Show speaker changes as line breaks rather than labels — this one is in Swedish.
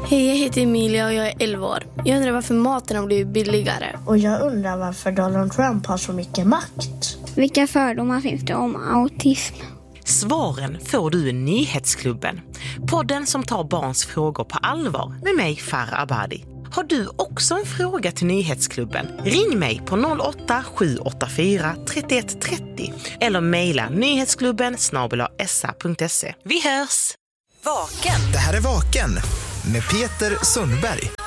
Hej, jag heter Emilia och jag är 11 år. Jag undrar varför maten har blivit billigare.
Och jag undrar varför Donald Trump har så mycket makt.
Vilka fördomar finns det om autism?
Svaren får du i Nyhetsklubben. Podden som tar barns frågor på allvar med mig, Farah Abadi. Har du också en fråga till Nyhetsklubben? Ring mig på 08-784 31 30 eller mejla nyhetsklubben@sa.se. Vi hörs!
Vaken. Det här är Vaken med Peter Sundberg.